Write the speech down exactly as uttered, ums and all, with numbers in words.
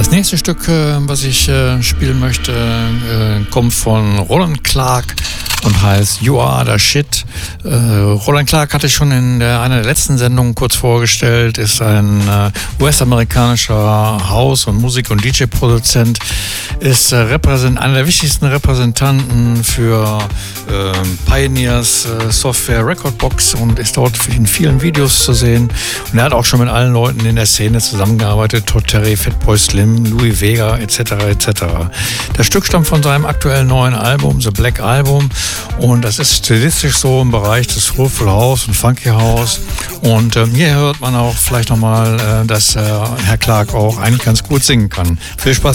Das nächste Stück, was ich spielen möchte, kommt von Roland Clark und heißt You Are the Shit. Äh, Roland Clark hatte ich schon in der, einer der letzten Sendungen kurz vorgestellt, ist ein äh, US-amerikanischer House- und Musik- und D J-Produzent, ist äh, Repräsent- einer der wichtigsten Repräsentanten für äh, Pioneers äh, Software Recordbox und ist dort in vielen Videos zu sehen. Und er hat auch schon mit allen Leuten in der Szene zusammengearbeitet, Todd Terry, Fatboy Slim, Louis Vega et cetera et cetera. Das Stück stammt von seinem aktuellen neuen Album, The Black Album, und das ist stilistisch so im Bereich des Soulful House und Funky House. Und ähm, hier hört man auch vielleicht nochmal, äh, dass äh, Herr Clark auch eigentlich ganz gut singen kann. Viel Spaß